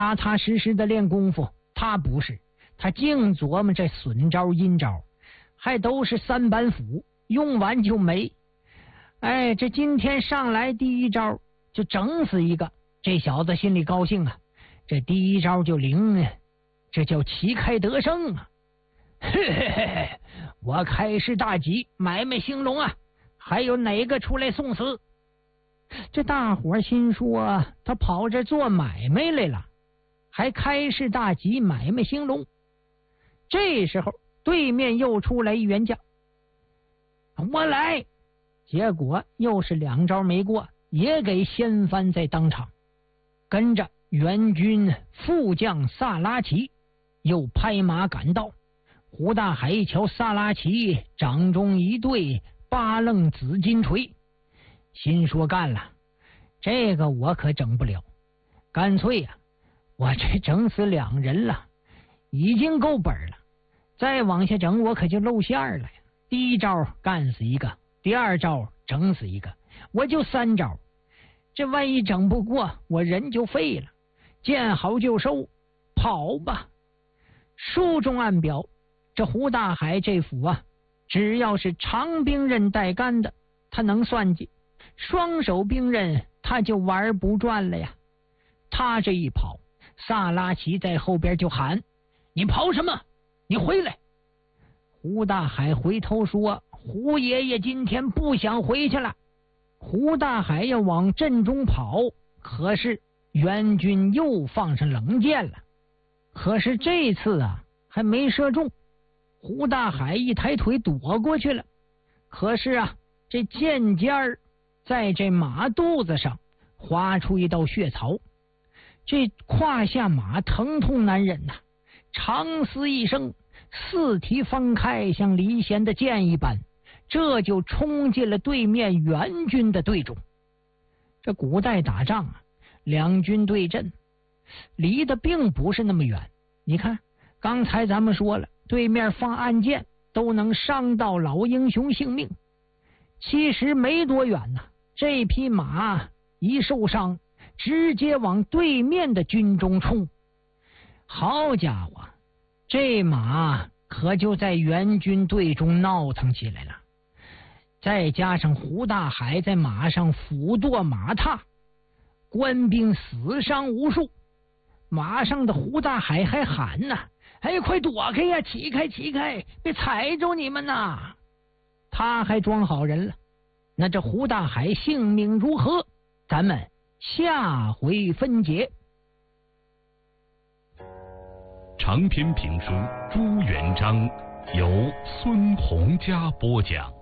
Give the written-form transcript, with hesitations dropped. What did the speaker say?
踏踏实实的练功夫。他不是，他净琢磨这损招阴招，还都是三板斧，用完就没。哎，这今天上来第一招就整死一个，这小子心里高兴啊，这第一招就灵啊，这叫旗开得胜啊！嘿嘿嘿，我开市大吉，买卖兴隆啊！还有哪个出来送死？这大伙心说，他跑这做买卖来了，还开市大吉，买卖兴隆。这时候对面又出来一员将，我来。结果又是2招没过，也给掀翻在当场。跟着援军副将萨拉奇又拍马赶到。胡大海一瞧萨拉奇掌中一对8楞紫金锤，心说干了，这个我可整不了，干脆呀，我这整死2人了，已经够本了，再往下整我可就露馅了呀。第一招干死一个，第2招整死一个，我就3招，这万一整不过，我人就废了。见好就收，跑吧。书中暗表，这胡大海这府啊，只要是长兵刃带杆的，他能算计；双手兵刃他就玩不转了呀。他这一跑，萨拉奇在后边就喊：“你跑什么？你回来！”胡大海回头说：“胡爷爷今天不想回去了。”胡大海要往阵中跑，可是援军又放上冷箭了。可是这次啊，还没射中。胡大海一抬腿躲过去了，可是啊，这箭尖儿在这马肚子上划出一道血槽，这胯下马疼痛难忍呐，长嘶一声，四蹄翻开，像离弦的箭一般，这就冲进了对面援军的队中。这古代打仗啊，两军对阵离得并不是那么远。你看刚才咱们说了，对面放暗箭都能伤到老英雄性命，其实没多远呢。这匹马一受伤，直接往对面的军中冲。好家伙，这马可就在援军队中闹腾起来了。再加上胡大海在马上斧剁马踏，官兵死伤无数。马上的胡大海还喊呢：“哎，快躲开呀！起开，起开，别踩着你们呐！”他还装好人了。那这胡大海性命如何？咱们下回分解。 长篇评书《朱元璋》由孙洪嘉播讲。